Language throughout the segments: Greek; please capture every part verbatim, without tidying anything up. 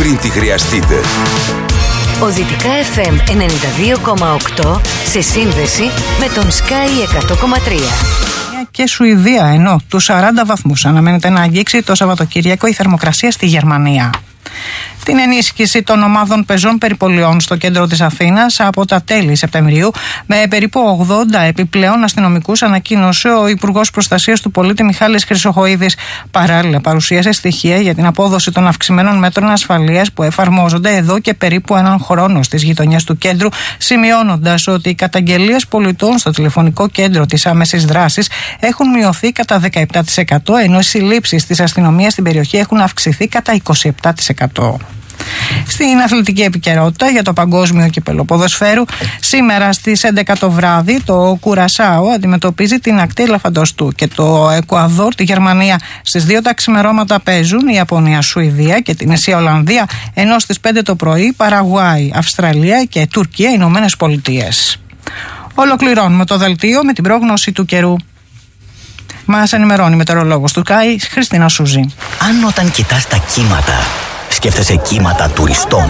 πριν τη χρειαστείτε. Ο Δυτικά εφ εμ ενενήντα δύο κόμμα οκτώ σε σύνδεση με τον Sky εκατό κόμμα τρία. Και Σουηδία, ενώ τους σαράντα βαθμούς αναμένεται να αγγίξει το Σαββατοκύριακο η θερμοκρασία στη Γερμανία. Την ενίσχυση των ομάδων πεζών περιπολιών στο κέντρο της Αθήνας από τα τέλη Σεπτεμβρίου με περίπου ογδόντα επιπλέον αστυνομικούς ανακοίνωσε ο Υπουργός Προστασίας του Πολίτη Μιχάλης Χρυσοχοΐδης. Παράλληλα, παρουσίασε στοιχεία για την απόδοση των αυξημένων μέτρων ασφαλείας που εφαρμόζονται εδώ και περίπου έναν χρόνο στις γειτονιές του κέντρου, σημειώνοντας ότι οι καταγγελίες πολιτών στο τηλεφωνικό κέντρο της άμεσης δράσης έχουν μειωθεί κατά δεκαεπτά τοις εκατό, ενώ οι συλλήψεις της αστυνομίας στην περιοχή έχουν αυξηθεί κατά είκοσι επτά τοις εκατό. Στην αθλητική επικαιρότητα για το Παγκόσμιο Κύπελλο Ποδοσφαίρου, σήμερα στις έντεκα το βράδυ το Κουρασάο αντιμετωπίζει την ακτή Ελαφαντοστού και το Εκουαδόρ τη Γερμανία. Στις δύο τα ξημερώματα παίζουν η Ιαπωνία Σουηδία και την Ισία Ολλανδία, ενώ στις πέντε το πρωί Παραγουάη, Αυστραλία και Τουρκία Ηνωμένες Πολιτείες. Ολοκληρώνουμε το δελτίο με την πρόγνωση του καιρού. Μας ενημερώνει η μετεωρολόγος του ΚΑΙ, Χριστίνα Σούζη. Αν όταν κοιτάς τα κύματα σκέφτεσαι κύματα τουριστών,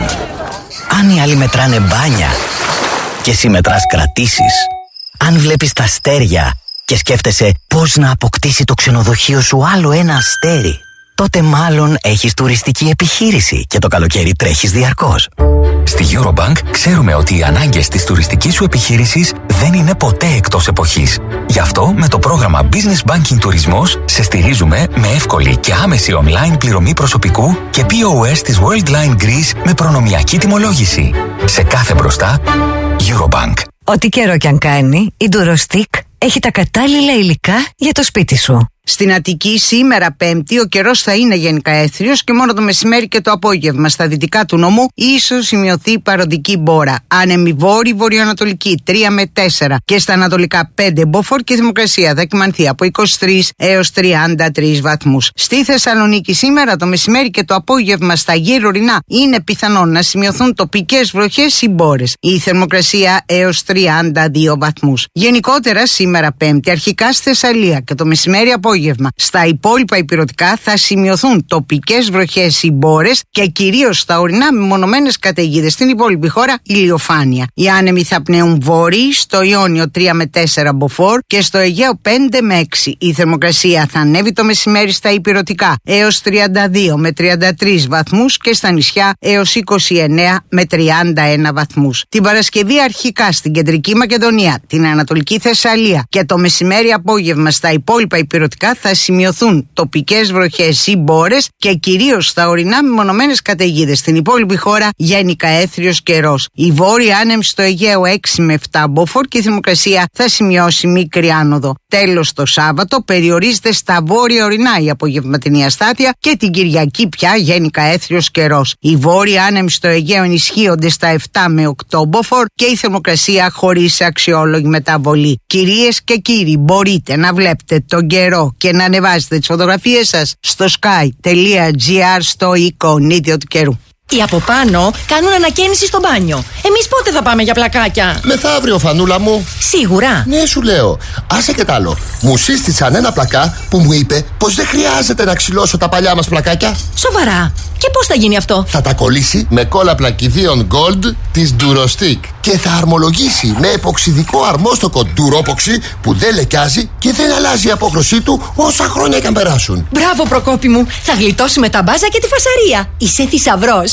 αν οι άλλοι μετράνε μπάνια και εσύ μετράς κρατήσεις, αν βλέπεις τα αστέρια και σκέφτεσαι πώς να αποκτήσει το ξενοδοχείο σου άλλο ένα αστέρι, τότε μάλλον έχεις τουριστική επιχείρηση και το καλοκαίρι τρέχεις διαρκώς. Στη Eurobank ξέρουμε ότι οι ανάγκες της τουριστικής σου επιχείρησης δεν είναι ποτέ εκτός εποχής. Γι' αυτό με το πρόγραμμα Business Banking Τουρισμός σε στηρίζουμε με εύκολη και άμεση online πληρωμή προσωπικού και πι ο ες της Worldline Greece με προνομιακή τιμολόγηση. Σε κάθε μπροστά, Eurobank. Ό,τι καιρό κι αν κάνει, η Durostic έχει τα κατάλληλα υλικά για το σπίτι σου. Στην Αττική σήμερα Πέμπτη ο καιρός θα είναι γενικά έθριος και μόνο το μεσημέρι και το απόγευμα στα δυτικά του νομού ίσως σημειωθεί παροδική μπόρα. Άνεμη βόρη βορειοανατολική τρία με τέσσερα και στα ανατολικά πέντε μποφόρ και η θερμοκρασία θα κυμανθεί από είκοσι τρεις έως τριάντα τρεις βαθμούς. Στη Θεσσαλονίκη σήμερα το μεσημέρι και το απόγευμα στα γύρω ορεινά είναι πιθανόν να σημειωθούν τοπικές βροχές ή μπόρες. Η θερμοκρασία έως τριάντα δύο βαθμούς. Γενικότερα σήμερα Πέμπτη αρχικά στη Θεσσαλία και το μεσημέρι απόγευμα στα υπόλοιπα ηπειρωτικά θα σημειωθούν τοπικές βροχές ή μπόρες και κυρίως στα ορεινά μεμονωμένες καταιγίδες. Στην υπόλοιπη χώρα ηλιοφάνεια. Οι άνεμοι θα πνέουν βόρειοι, στο Ιόνιο τρία με τέσσερα μποφόρ και στο Αιγαίο πέντε με έξι. Η θερμοκρασία θα ανέβει το μεσημέρι στα ηπειρωτικά έως τριάντα δύο με τριάντα τρεις βαθμούς και στα νησιά έως είκοσι εννέα με τριάντα ένα βαθμούς. Την Παρασκευή αρχικά στην Κεντρική Μακεδονία, την Ανατολική Θεσσαλία και το μεσημέρι απόγευμα στα υπόλοιπα ηπειρωτικά θα σημειωθούν τοπικές βροχές ή μπόρες και κυρίως στα ορεινά μεμονωμένες καταιγίδες. Στην υπόλοιπη χώρα γενικά έθριος καιρός. Η βόρεια άνεμη στο Αιγαίο έξι με επτά μποφόρ και η θερμοκρασία θα σημειώσει μικρή άνοδο. Τέλος το Σάββατο περιορίζεται στα βόρεια ορεινά η απογευματινή αστάθεια και την Κυριακή πια γενικά έθριος καιρός. Οι βόρεια άνεμοι στο Αιγαίο ενισχύονται στα επτά με οκτώ μποφόρ και η θερμοκρασία χωρίς αξιόλογη μεταβολή. Κυρίες και κύριοι, μπορείτε να βλέπετε τον καιρό και να ανεβάζετε τις φωτογραφίες σας στο sky τελεία gr στο εικονίδιο του καιρού. Οι από πάνω κάνουν ανακαίνιση στο μπάνιο. Εμείς πότε θα πάμε για πλακάκια? Μεθαύριο, φανούλα μου. Σίγουρα? Ναι, σου λέω. Άσε και τ' άλλο. Μου σύστησαν ένα πλακά που μου είπε πως δεν χρειάζεται να ξυλώσω τα παλιά μας πλακάκια. Σοβαρά? Και πώς θα γίνει αυτό? Θα τα κολλήσει με κόλλα πλακιδίων Gold της Durostic και θα αρμολογήσει με εποξιδικό αρμόστοκο Duropoxy που δεν λεκιάζει και δεν αλλάζει η απόχρωσή του όσα χρόνια και αν περάσουν. Μπράβο, Προκόπη μου. Θα γλιτώσουμε τα μπάζα και τη φασαρία. Είσαι θησαυρός.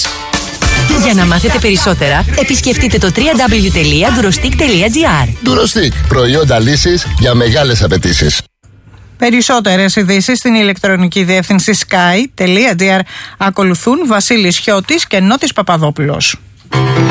Για να μάθετε περισσότερα, επισκεφτείτε το double-u double-u double-u τελεία durostic τελεία gr. Durostic, προϊόντα λύσης για μεγάλες απαιτήσεις. Περισσότερες ειδήσεις στην ηλεκτρονική διεύθυνση sky τελεία gr. Ακολουθούν Βασίλης Χιώτης και Νότης Παπαδόπουλος.